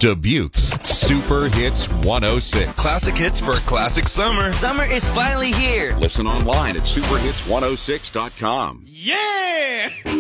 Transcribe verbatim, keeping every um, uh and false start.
Dubuque's Super Hits one oh six. Classic hits for a classic summer. Summer is finally here. Listen online at super hits one oh six dot com. Yeah!